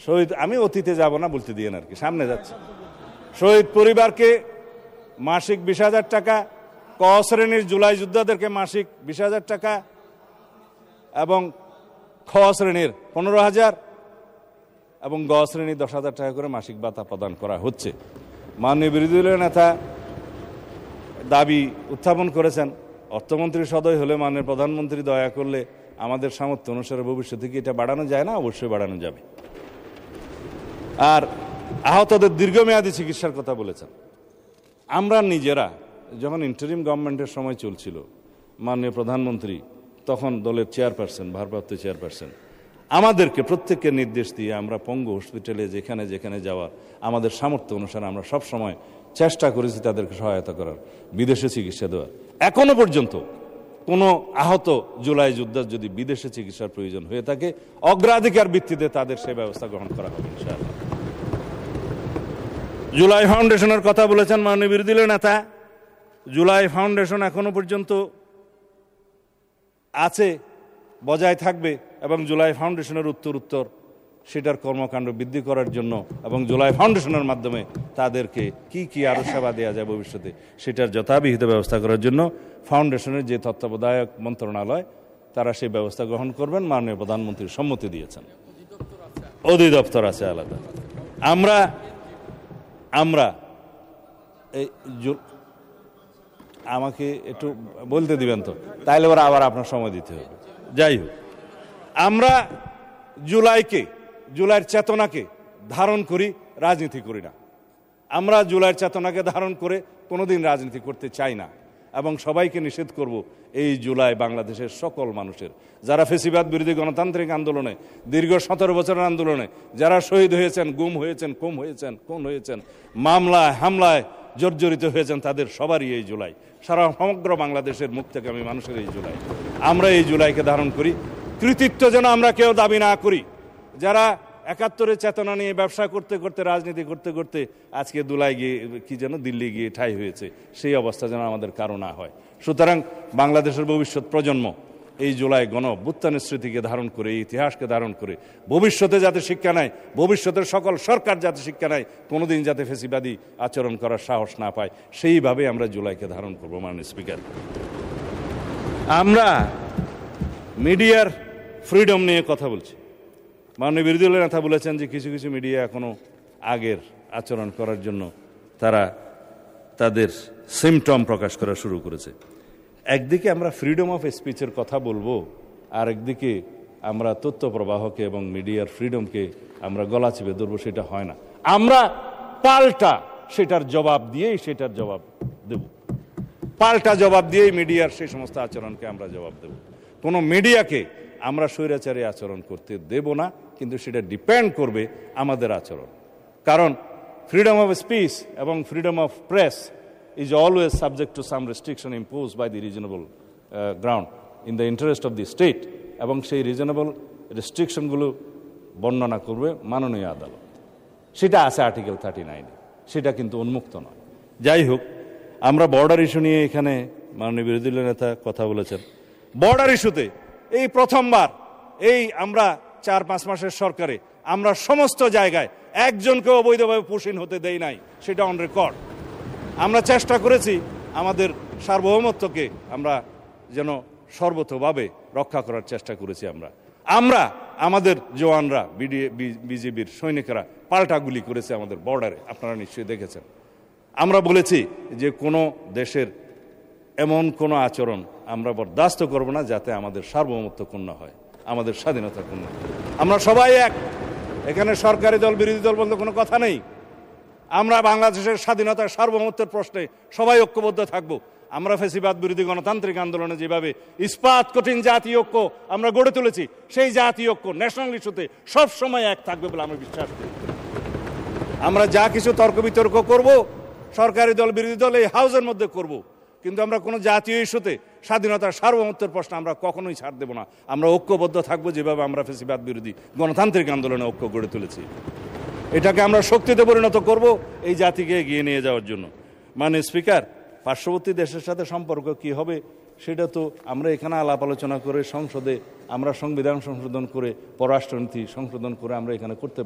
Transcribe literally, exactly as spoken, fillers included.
শহীদ আমি অতীতে যাব না বলতে দিয়েন আর কি, সামনে যাচ্ছে। শহীদ পরিবারকে মাসিক বিশ হাজার টাকা, ক শ্রেণীর জুলাই যোদ্ধাদেরকে মাসিক বিশ হাজার টাকা এবং খ শ্রেণীর পনেরো হাজার এবং গ শ্রেণীর দশ হাজার টাকা করে মাসিক ভাতা প্রদান করা হচ্ছে। মাননীয় বিরোধী দলীয় নেতা দাবি উত্থাপন করেছেন, অর্থমন্ত্রী সদয় হলে মাননীয় প্রধানমন্ত্রী দয়া করলে আমাদের সামর্থ্য অনুসারে ভবিষ্যতে কি এটা বাড়ানো যায় না? অবশ্যই বাড়ানো যাবে। আর আহতদের দীর্ঘমেয়াদী চিকিৎসার কথা বলেছেন। আমরা নিজেরা যখন ইন্টারিম গভর্নমেন্টের সময় চলছিল, মাননীয় প্রধানমন্ত্রী তখন দলের চেয়ারপারসন, ভারপ্রাপ্ত চেয়ারপারসন, আমাদেরকে প্রত্যেককে নির্দেশ দিয়ে আমরা পঙ্গু হসপিটালে যেখানে যেখানে যাওয়া আমাদের সামর্থ্য অনুসারে আমরা সব সময় চেষ্টা করেছি তাদেরকে সহায়তা করার, বিদেশে চিকিৎসা দেওয়ার। এখনো পর্যন্ত কোনো আহত জুলাই যোদ্ধার যদি বিদেশে চিকিৎসার প্রয়োজন হয়ে থাকে, অগ্রাধিকার ভিত্তিতে তাদের সেই ব্যবস্থা গ্রহণ করা হবে ইনশাআল্লাহ। জুলাই ফাউন্ডেশনের কথা বলেছেন মাননীয় বিরোধী দলীয় নেতা। জুলাই ফাউন্ডেশন এখনো পর্যন্ত আছে, বজায় থাকবে এবং জুলাই ফাউন্ডেশনের উত্তর উত্তর সেটার কর্মকাণ্ড বৃদ্ধি করার জন্য এবং জুলাই ফাউন্ডেশনের মাধ্যমে তাদেরকে কি কি আরও সেবা দেওয়া যায় ভবিষ্যতে সেটার যথাবিহিত ব্যবস্থা করার জন্য ফাউন্ডেশনের যে তত্ত্বাবধায়ক মন্ত্রণালয় তারা সেই ব্যবস্থা গ্রহণ করবেন। মাননীয় প্রধানমন্ত্রী সম্মতি দিয়েছেন। অধিদপ্তর আছে আলাদা। আমরা আমরা এই আমাকে একটু বলতে দিবেন তো, তাইলে ওরা আবার আপনার সময় দিতে হবে। যাই হোক, আমরা জুলাইকে, জুলাইয়ের চেতনাকে ধারণ করি, রাজনীতি করি না। আমরা জুলাইয়ের চেতনাকে ধারণ করে কোনোদিন রাজনীতি করতে চাই না এবং সবাইকে নিষেধ করব এই জুলাই বাংলাদেশের সকল মানুষের, যারা ফেসিবাদ বিরোধী গণতান্ত্রিক আন্দোলনে দীর্ঘ সতেরো বছরের আন্দোলনে যারা শহীদ হয়েছেন, গুম হয়েছেন, কম হয়েছেন, কোন হয়েছেন, মামলায় হামলায় জর্জরিত হয়েছেন, তাদের সবারই এই জুলাই, সারা সমগ্র বাংলাদেশের মুক্তিকামী মানুষের এই জুলাই। আমরা এই জুলাইকে ধারণ করি। কৃতিত্ব যেন আমরা কেউ দাবি না করি। যারা একাত্তরের চেতনা নিয়ে ব্যবসা করতে করতে, রাজনীতি করতে করতে আজকে দুলাই গিয়ে কি যেন দিল্লি গিয়ে ঠাঁই হয়েছে, সেই অবস্থা যেন আমাদের কারো না হয়। সুতরাং বাংলাদেশের ভবিষ্যৎ প্রজন্ম এই জুলাই গণ অভ্যুত্থানের স্মৃতিকে ধারণ করে, এই ইতিহাসকে ধারণ করে ভবিষ্যতে যাতে শিক্ষা নেয়, ভবিষ্যতের সকল সরকার যাতে শিক্ষা নেয়, কোনোদিন যাতে ফেসিবাদী আচরণ করার সাহস না পায়, সেইভাবে আমরা জুলাইকে ধারণ করবো। মাননীয় স্পিকার, আমরা মিডিয়ার ফ্রিডম নিয়ে কথা বলছি। মাননীয় বিরোধী দলের নেতা বলেছেন যে কিছু কিছু মিডিয়া এখনো আগের আচরণ করার জন্য তারা তাদের সিমটম প্রকাশ করা শুরু করেছে। একদিকে আমরা ফ্রিডম অফ স্পিচের কথা বলবো, আর একদিকে আমরা তথ্য প্রবাহকে এবং মিডিয়ার ফ্রিডমকে আমরা গলা চেপে ধরবো, সেটা হয় না। আমরা পাল্টা সেটার জবাব দিয়েই সেটার জবাব দেব, পাল্টা জবাব দিয়েই মিডিয়ার সেই সমস্ত আচরণকে আমরা জবাব দেব। কোনো মিডিয়াকে আমরা স্বৈরাচারী আচরণ করতে দেব না, কিন্তু সেটা ডিপেন্ড করবে আমাদের আচরণ। কারণ ফ্রিডম অফ স্পিচ এবং freedom of press is always subject to some restriction imposed by the reasonable uh, ground in the interest of the state, এবং সেই রিজনেবল রেস্ট্রিকশনগুলো বর্ণনা করবে মাননীয় আদালত। সেটা আছে আর্টিকেল থার্টি নাইনে, সেটা কিন্তু উন্মুক্ত নয়। যাই হোক, আমরা বর্ডার ইস্যু নিয়ে এখানে মাননীয় বিরোধী দলীয় নেতা কথা বলেছেন। বর্ডার ইস্যুতে এই প্রথমবার এই আমরা চার পাঁচ মাসের সরকারে আমরা সমস্ত জায়গায় একজনকে অবৈধভাবে পুশিন হতে দেই নাই, সেটা অন রেকর্ড। আমরা চেষ্টা করেছি আমাদের সার্বভৌমত্বকে আমরা যেন সর্বতোভাবে রক্ষা করার চেষ্টা করেছি। আমরা আমরা আমাদের জওয়ানরা, বিজেপির সৈনিকরা পাল্টা গুলি করেছে আমাদের বর্ডারে, আপনারা নিশ্চয়ই দেখেছেন। আমরা বলেছি যে কোনো দেশের এমন কোনো আচরণ আমরা বরদাস্ত করব না যাতে আমাদের সার্বভৌমত্ব ক্ষুণ্ণ হয়, আমাদের স্বাধীনতা ক্ষুণ্ণ হয়। আমরা সবাই এক, এখানে সরকারি দল বিরোধী দল বলতে কোনো কথা নেই। আমরা বাংলাদেশের স্বাধীনতার সার্বভৌমত্বের প্রশ্নে সবাই ঐক্যবদ্ধ থাকব। আমরা ফ্যাসিবাদ বিরোধী গণতান্ত্রিক আন্দোলনে যেভাবে ইস্পাত কঠিন জাতীয় ঐক্য আমরা গড়ে তুলেছি, সেই জাতীয় ঐক্য ন্যাশনাল ইস্যুতে সবসময় এক থাকবে বলে আমি বিশ্বাস করি। আমরা যা কিছু তর্ক বিতর্ক করব সরকারি দল বিরোধী দল এই হাউসের মধ্যে করব, কিন্তু আমরা কোনো জাতীয় ইস্যুতে স্বাধীনতার সার্বভৌমত্বের প্রশ্ন আমরা কখনোই ছাড় দেব না। আমরা ঐক্যবদ্ধ থাকবো যেভাবে আমরা ফ্যাসিবাদ বিরোধী গণতান্ত্রিক আন্দোলনে ঐক্য গড়ে তুলেছি। এটাকে আমরা শক্তিতে পরিণত করব এই জাতিকে এগিয়ে নিয়ে যাওয়ার জন্য। মানে স্পিকার, পার্শ্ববর্তী দেশের সাথে সম্পর্ক কি হবে সেটা তো আমরা এখানে আলাপ আলোচনা করে সংসদে আমরা সংবিধান সংশোধন করে পররাষ্ট্রনীতি সংশোধন করে আমরা এখানে করতে